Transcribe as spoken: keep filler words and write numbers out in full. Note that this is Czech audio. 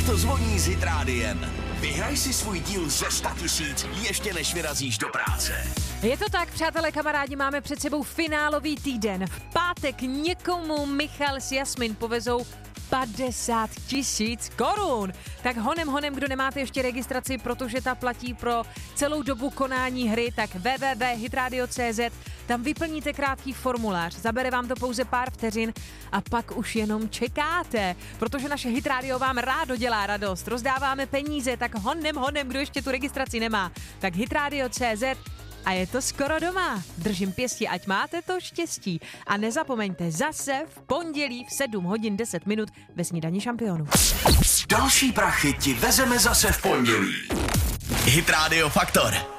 to zvoní s Hitrádiem. Vyhraj si svůj díl ze sto tisíc, ještě než vyrazíš do práce. Je to tak, přátelé, kamarádi, máme před sebou finálový týden. V pátek někomu Michal s Jasmin povezou padesát tisíc korun. Tak honem, honem, kdo nemáte ještě registraci, protože ta platí pro celou dobu konání hry, tak w w w tečka hitradio tečka c z, tam vyplníte krátký formulář, zabere vám to pouze pár vteřin a pak už jenom čekáte, protože naše Hitradio vám rádo dělá radost, rozdáváme peníze, tak honem, honem, kdo ještě tu registraci nemá, tak hitradio tečka c z a je to skoro doma. Držím pěstí, ať máte to štěstí. A nezapomeňte zase v pondělí v sedm hodin deset minut ve Snídani šampionů. Další prachy ti vezeme zase v pondělí. Hit Radio Faktor.